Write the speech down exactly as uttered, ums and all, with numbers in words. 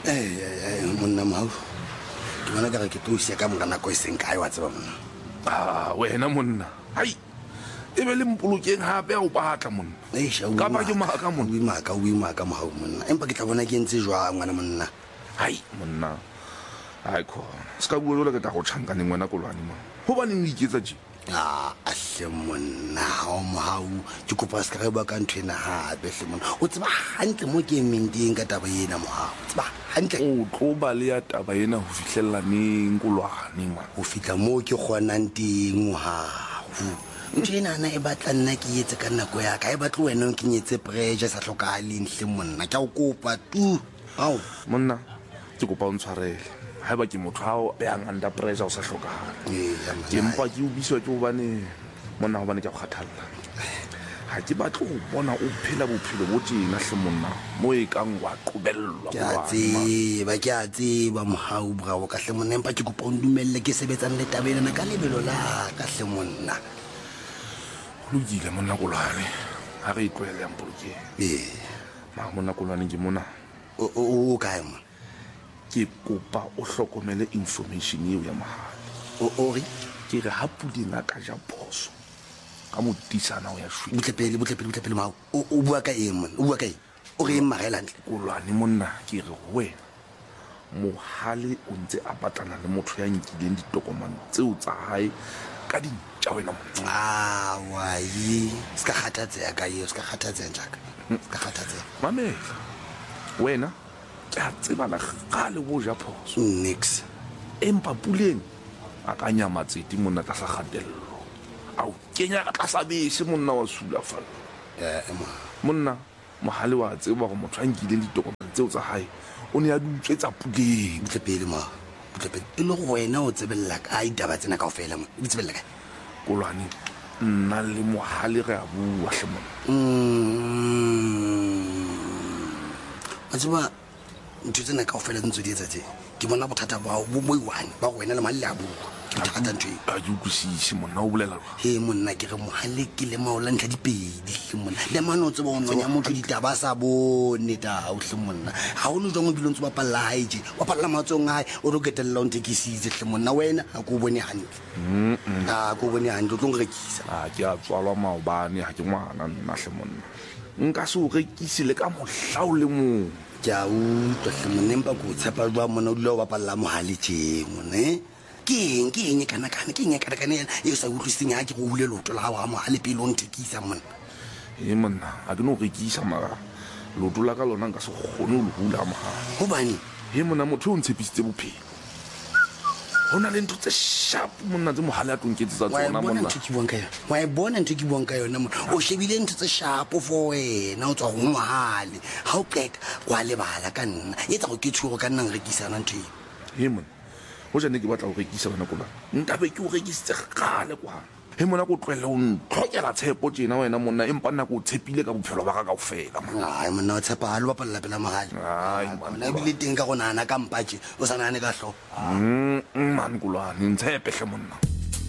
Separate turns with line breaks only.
Eh, monna mau. Ke bona ka re ke tlo sia ka mora nako e seng kae wa tseba monna.
Ah, wena monna. Hai. E be le mpolokeng hape a o batla monna.
Eh, sha o.
Ka ba ke maka monna.
O maka, o maka mau monna. Empa ke tla bona ke ntse jwang ngwana monna.
Hai monna. Hai khona. Ska bua jole ke tla go tšhankane ngwana kolwane mo. Ho ba neng o iketsa je?
Ah, ahle monna o mau ke kopa ska re ba ka nthwena hape hle monna. O tseba hantle mo ke emeng teng ka taba ena mohau. Tseba hantle
O tlo ba le ya taba ena ho fihlella neng kolwane ma.
ho fitla mo ke kgonang teng mohau. Ntho ena na e batla nna ke etse ka nako ya ka e batla wena o kenyetse pressure sa hlokahaleng hle monna. Ke a o kopa tu. Ao
Monna ke kopa o ntshwarele. Ha ba ke motho hao beang under pressure o sa hlokahale.
eh ya
Ke
monna.
mpa ke o biswa ke hobane monna hobane ke a go kgathalla. Ha ke batle ho bona o phela bophelo bo tjena hle monna mo e kang wa qobellwa
Ke a tseba ke a tseba mohau bravo ka hle monna. Empa ke kopa o ndumelle ke sebetsang le taba ena ka lebelo la ka hle monna.
lokile monna kolwane ha re itlwele yang polokeng.
Eh
Ma monna kolwane ke mona
o o o kae mo?
ke kopa o hlokomele information eo ya mahala.
O o re
Ke re ha puding a ka ja phoso ka motisana o ya shwi
butle pele butle pele butle pele mau. O o bua ka eng monna? O bua ka eng? O re eng magela ntle?
kolwane monna ke re wena mohale o ntse a patlana le motho ya nkileng ditokomane tseo tsa hae ka dintja wena monna.
Ah wa yi ska khatatseya ka yo ska khatatseya njaka. Ska khatatseya.
Mamela wena ke a tseba la gale bo ja phoso
Nix.
empa puleng a ka nyama tseti monna tla sa gatello a o kenya ka tlasa bese monna wa sulafala.
Eh ema.
Monna mohale wa tseba go motho a nkileng ditokomane tseo tsa hae o ne a dutswetsa puleng.
Butle pele mau. Butle pele. E le go wena o tsebella ka itaba tsena kaofela mo. Di tsebella ka.
Kolwane nna le mohale re a bua hle monna.
Mm. A tseba ntho tsena kaofela ntse di etsa tse. Ke bona bothata ba bo mo one ba go wena le malle a bua. Ke bothata ntho e.
A ke utlwisise monna o bolela jwang.
He monna ke re mohale ke le maola ntlha dipedi hle monna. Le mano o tseba o nonya motho ditaba sa bone ta o hle monna. Ha o lo jwa mo bilong tse ba palla hae je. Wa palla matsong hae o ro ketella o ntekisitse hle monna wena ha ko bone hantle.
Mm.
Ah ko bone hantle o tlo ngrekisa.
A ke a tswalwa maobane ha ke ngwana nna hle monna. Nka se o rekise le ka mohla o le mong.
Ke a utlwa hle monna empa ko tshepa jwa monna o dilo ba palla mohale je monna eh. Ke eng ke eng kana kana ke eng kana kana e sa utlwiseng ha ke go hule loto la ha mohale pele o ntekisa monna.
E monna a ke no rekisa mara loto la ka lona nka se kgone ho hula mahala.
Hobane
He monna motho o ntshepisitse bophelo. Ho na le ntho tse sharp monna tse mohale a tonketsetsa
wa
tsona
bona
monna.
ntho ke buang ka yona wa e bona ntho ke buang ka yona monna o shebile ntho tse sharp for wena o tswa go mohale ha o qeta wa lebala ka nna e tsa go ke tshwego ka nna rekisana ntho e.
He monna ho jane ke batla ho rekisa bana kola nka be ke o rekisitse gale kwa. He monna ko tlwele o ntlhokela tshepo tjena wena monna empa nna ko tshepile ka bophelo ba ka kaofela monna.
Ai monna o tshepa le ba palla pela mahale.
Ai
Monna bile teng ka go nana ka mpatše o sa nane ka hlo.
Mm, man kolwane ntshepe hle monna.